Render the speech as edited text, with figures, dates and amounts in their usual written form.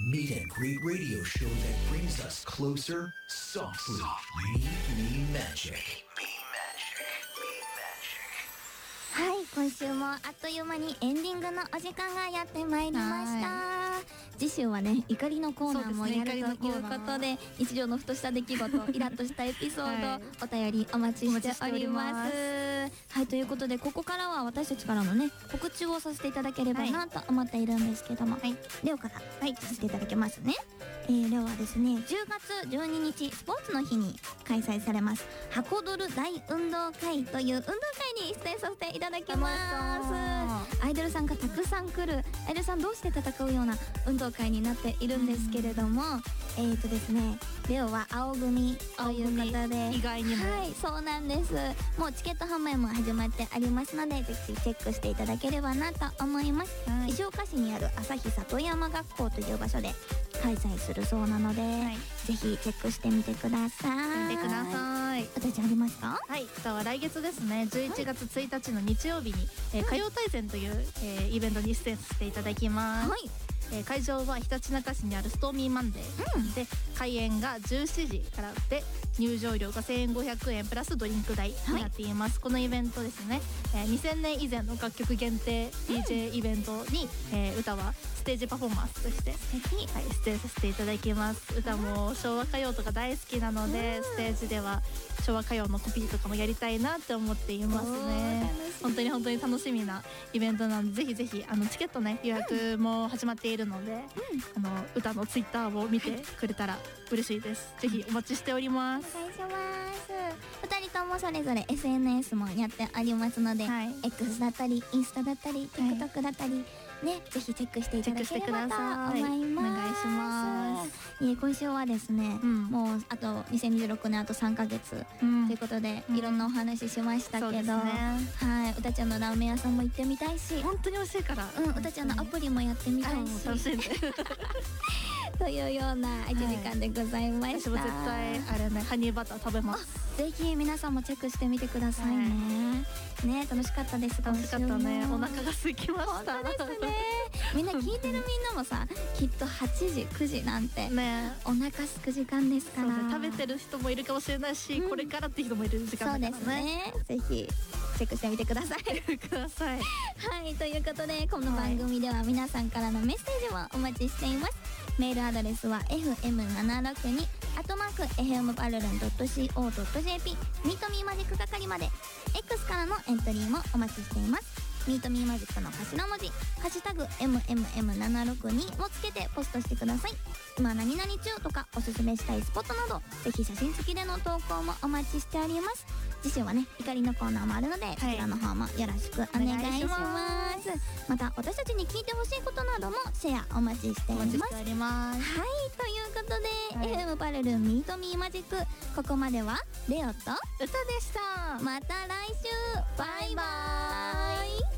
meet and greet radio show that brings us closer softly. Meet Me Magic. はい、今週もあっという間にエンディングのお時間がやってまいりました。次週はね、怒りのコーナーもやるということで、日常のふとした出来事、イラッとしたエピソード、お便りお待ちしております。はい、ということでここからは私たちからのね、告知をさせていただければなと思っているんですけども、レオからさせていただきますね。レオはですね、10月12日スポーツの日に開催されます箱ドル大運動会という運動会に出演させていただきます。アイドルさんがたくさん来る、アイドルさん同士で戦うような運動会になっているんですけれども、ですね、レオは青組ということで、 意外にも、 はい、そうなんです。もうチケット販売も始まってありますので、ぜひチェックしていただければなと思います。石岡市にある朝日里山学校という場所で開催するそうなので、ぜひチェックしてみてください。 見てください。 私ありますか？ はい、歌は来月ですね、11月1日の日曜日に、歌謡大全という、イベントに出演させていただきます。会場はひたちなか市にあるストーミーマンデー、で開演が17時からで、入場料が1500円プラスドリンク代になっています。このイベントですね、2000年以前の楽曲限定 DJ イベントに、歌はステージパフォーマンスとして、出演させていただきます。歌も昭和歌謡とか大好きなので、ステージでは昭和歌謡のコピーとかもやりたいなって思っていますね。本当に楽しみなイベントなので、ぜひぜひチケットね、予約も始まっているので、歌のツイッターを見てくれたら嬉しいです。ぜひお待ちしております。 お願いします。2人ともそれぞれ SNS もやってありますので、X だったりインスタだったり TikTok だったりね、ぜひチェックしていただければと思います。 お願いします。 今週はですね、もうあと2026年あと3ヶ月ということで、いろんなお話しましたけど、はい、うたちゃんのラーメン屋さんも行ってみたいし、 本当に美味しいから、 うたちゃんのアプリもやってみたいし、 楽しんでというような1時間でございました。 私も絶対あれね、ハニーバター食べます。 ぜひ皆さんもチェックしてみてくださいね。ね、楽しかったです。 楽しかったね。お腹が空きました。 本当ですね。みんな聞いてるみんなもさ、きっと8時9時なんてお腹すく時間ですから。 食べてる人もいるかもしれないし、これからって人もいる時間だからね。 そうですね。ぜひチェックしてみてください。はい、ということでこの番組では皆さんからのメッセージもお待ちしています。メールアドレスは fm762@fmparlon.co.jp ミートミーマジック係まで。 X からのエントリーもお待ちしています。ミートミーマジックの頭文字ハッシュタグ MMM762 をつけてポストしてください。今何々中とかおすすめしたいスポットなど、ぜひ写真付きでの投稿もお待ちしております。次週はね、怒りのコーナーもあるので、そちらの方もよろしくお願いします。また私たちに聞いてほしいことなどもシェアお待ちしています。はい、ということで、FM パルルンミートミーマジック、ここまではレオと歌でした。 また来週、バイバーイ。